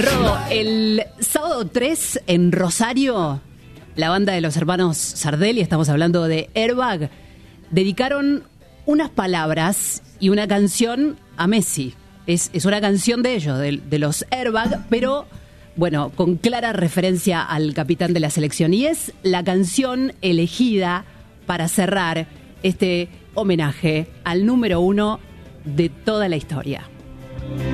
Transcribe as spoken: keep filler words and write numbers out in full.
Rodo, el sábado tres en Rosario, la banda de los hermanos Sardelli, estamos hablando de Airbag, dedicaron unas palabras y una canción a Messi. Es, es una canción de ellos, de, de los Airbag, pero bueno, con clara referencia al capitán de la selección. Y es la canción elegida para cerrar este homenaje al número uno de toda la historia.